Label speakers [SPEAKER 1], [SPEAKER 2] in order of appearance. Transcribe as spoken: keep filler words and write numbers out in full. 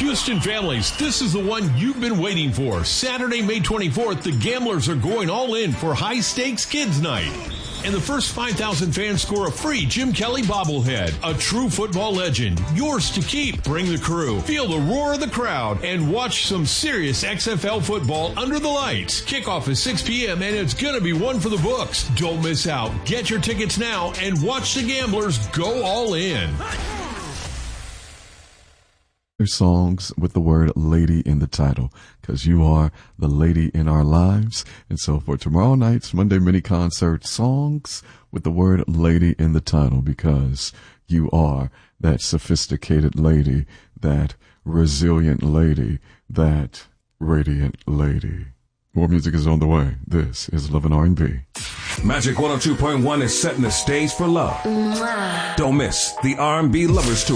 [SPEAKER 1] Houston families, this is the one you've been waiting for. Saturday, May twenty-fourth, the Gamblers are going all in for High Stakes Kids Night. And the first five thousand fans score a free Jim Kelly bobblehead. A true football legend. Yours to keep. Bring the crew. Feel the roar of the crowd. And watch some serious X F L football under the lights. Kickoff is six p.m. and it's going to be one for the books. Don't miss out. Get your tickets now and watch the Gamblers go all in.
[SPEAKER 2] Songs with the word lady in the title, because you are the lady in our lives. And so for tomorrow night's Monday mini concert, songs with the word lady in the title, because you are that sophisticated lady, that resilient lady, that radiant lady. More music is on the way. This is Love and R and B.
[SPEAKER 3] Magic one oh two point one is setting the stage for love. Don't miss the R and B Lovers Tour.